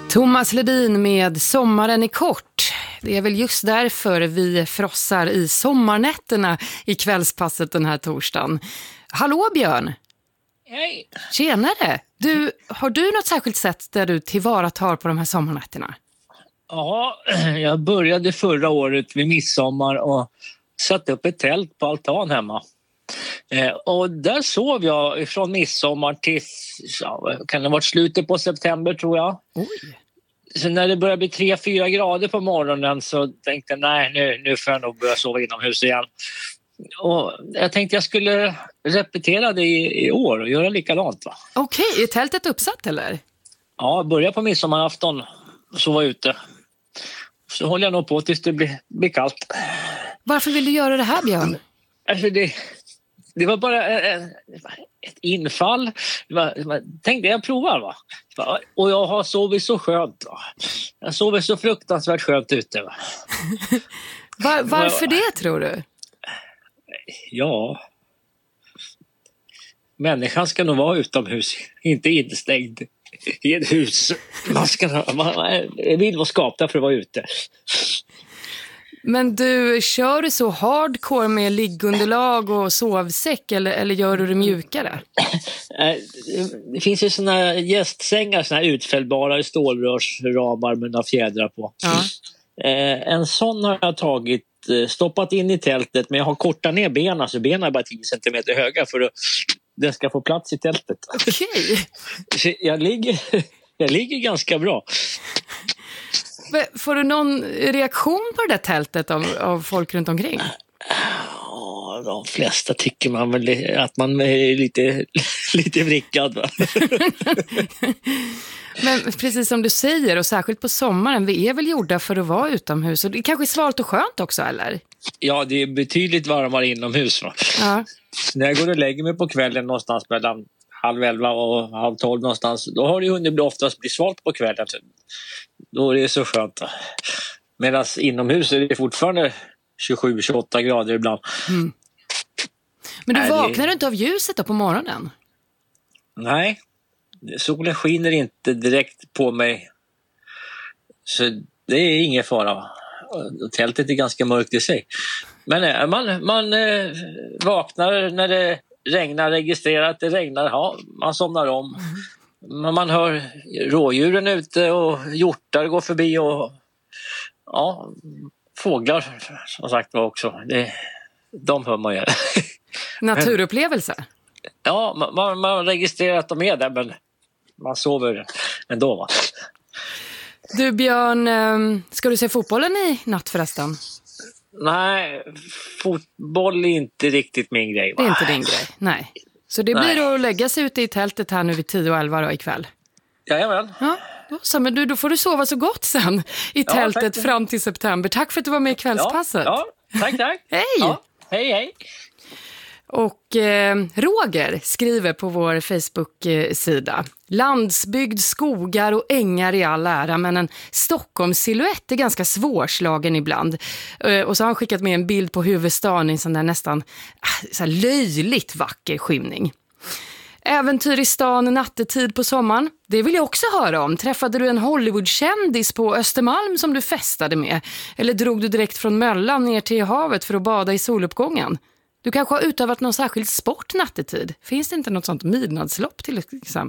Thomas Ledin med Sommaren är kort. Det är väl just därför vi frossar i sommarnätterna i kvällspasset den här torsdagen. Hallå Björn! Hej! Tjenare! Har du något särskilt sätt där du tillvaratar på de här sommarnätterna? Ja, jag började förra året vid midsommar och satte upp ett tält på altan hemma. Och där sov jag från midsommar till, kan det ha varit slutet på september tror jag. Oj. Så när det började bli 3-4 grader på morgonen så tänkte jag nej, nu får jag nog börja sova inomhus igen. Och jag tänkte jag skulle repetera det i år och göra likadant va. Okej, är tältet uppsatt eller? Ja, börja på midsommarafton och sova ute. Så håller jag nog på tills det blir kallt. Varför vill du göra det här Björn? Alltså det var bara ett infall. Tänkte jag provar va. Och jag har sovit så skönt va. Jag sover så fruktansvärt skönt ute va. Varför det tror du? Ja. Människan ska nog vara utomhus, inte instängd i ett hus. Man vill vara skapad för att vara ute. Men kör du så hardcore med liggunderlag och sovsäck eller gör du det mjukare? Det finns ju såna gästsängar, såna utfällbara stålrörsramar med några fjädrar på. Ja. En sån har jag tagit, stoppat in i tältet, men jag har kortat ner benen så benen är bara 10 centimeter höga för att den ska få plats i tältet. Okej. Jag ligger ganska bra. Får du någon reaktion på det där tältet av folk runt omkring? Ja, de flesta tycker man väl att man är lite vrickad va? Men precis som du säger, och särskilt på sommaren, vi är väl gjorda för att vara utomhus. Och det kanske är svalt och skönt också, eller? Ja, det är betydligt varmare inomhus va? Ja. När jag går och lägger mig på kvällen någonstans mellan 11:30 och 11:30 någonstans, då har det hunnit oftast bli svalt på kvällen. Då är det så skönt. Medan inomhus är det fortfarande 27-28 grader ibland. Mm. Men du vaknar du inte av ljuset då på morgonen? Nej, solen skiner inte direkt på mig. Så det är ingen fara. Tältet är ganska mörkt i sig. Men man vaknar när det regnar, registrerar att det regnar. Ja, man somnar om. Man hör rådjuren ute och hjortar går förbi och ja, fåglar som sagt var också. De hör man ju. Naturupplevelse? Ja, man registrerar att de är där men man sover ändå va. Du Björn, ska du se fotbollen i natt förresten? Nej, fotboll är inte riktigt min grej va? Det är inte din grej, nej. Så det blir då att lägga sig ute i tältet här nu vid 10 och 11 då ikväll? Jajamän. Ja, men då får du sova så gott sen i tältet fram till september. Tack för att du var med i kvällspasset. Ja, tack. Hej! Ja, hej. Och Roger skriver på vår Facebook-sida: landsbygd, skogar och ängar i all ära, men en Stockholms-silhuett är ganska svårslagen ibland. Och så har han skickat med en bild på huvudstaden i en sån där nästan så här löjligt vacker skymning. Äventyr i stan nattetid på sommaren. Det vill jag också höra om. Träffade du en Hollywood-kändis på Östermalm som du festade med? Eller drog du direkt från Möllan ner till havet för att bada i soluppgången? Du kanske har utövat någon särskild sport nattetid. Finns det inte något sånt midnattslopp till exempel?